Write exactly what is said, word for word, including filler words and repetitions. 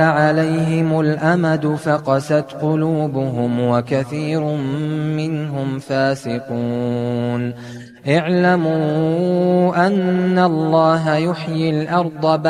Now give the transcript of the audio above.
عليهم الأمد فقست قلوبهم وكثير منهم فاسقون اعلموا أن الله يحيي الأرض